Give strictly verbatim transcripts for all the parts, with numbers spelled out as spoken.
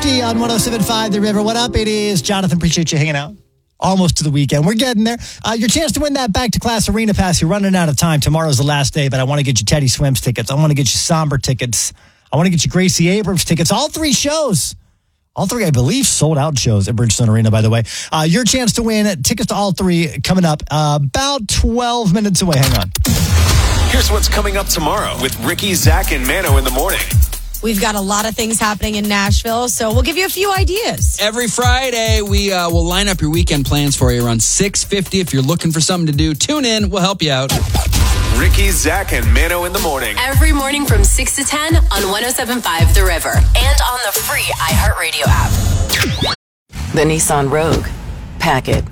fifty on one oh seven point five The River. What up? It is Jonathan. Appreciate you hanging out. Almost to the weekend. We're getting there. Uh, your chance to win that Back to Class Arena Pass. You're running out of time. Tomorrow's the last day, but I want to get you Teddy Swims tickets. I want to get you Somber tickets. I want to get you Gracie Abrams tickets. All three shows. All three, I believe, sold out shows at Bridgestone Arena, by the way. Uh, your chance to win tickets to all three coming up uh, about twelve minutes away. Hang on. Here's what's coming up tomorrow with Ricky, Zach, and Mano in the morning. We've got a lot of things happening in Nashville, so we'll give you a few ideas. Every Friday, we uh, will line up your weekend plans for you around six fifty. If you're looking for something to do, tune in. We'll help you out. Ricky, Zach, and Mano in the morning. Every morning from six to ten on one oh seven point five The River. And on the free iHeartRadio app. The Nissan Rogue. Pack it.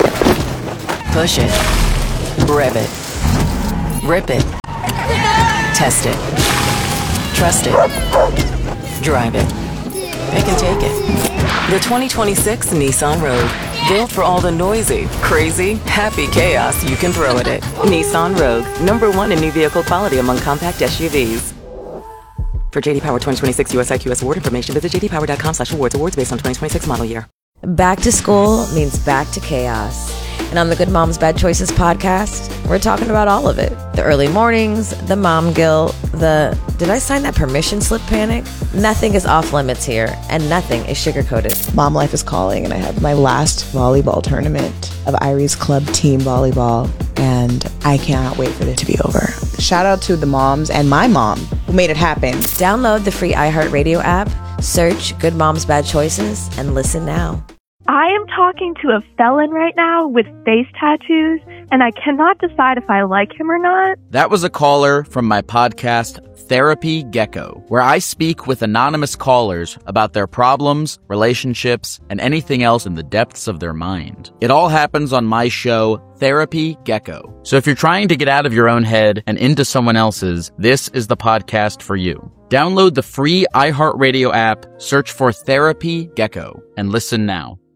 Push it. Rev it. Rip it. Test it. Trust it. Drive it. Pick and take it. The twenty twenty-six Nissan Rogue. Built for all the noisy, crazy, happy chaos you can throw at it. Nissan Rogue. Number one in new vehicle quality among compact S U Vs. For J D Power twenty twenty-six U S I Q S award information, visit j d power dot com slash awards. Awards based on twenty twenty-six model year. Back to school means back to chaos. And on the Good Moms Bad Choices podcast, we're talking about all of it. The early mornings, the mom guilt, the did I sign that permission slip panic? Nothing is off limits here, and nothing is sugar-coated. Mom life is calling, and I have my last volleyball tournament of Irie's club team volleyball, and I cannot wait for it to be over. Shout out to the moms and my mom who made it happen. Download the free iHeartRadio app, search Good Moms Bad Choices, and listen now. I am talking to a felon right now with face tattoos, and I cannot decide if I like him or not. That was a caller from my podcast, Therapy Gecko, where I speak with anonymous callers about their problems, relationships, and anything else in the depths of their mind. It all happens on my show, Therapy Gecko. So if you're trying to get out of your own head and into someone else's, this is the podcast for you. Download the free iHeartRadio app, search for Therapy Gecko, and listen now.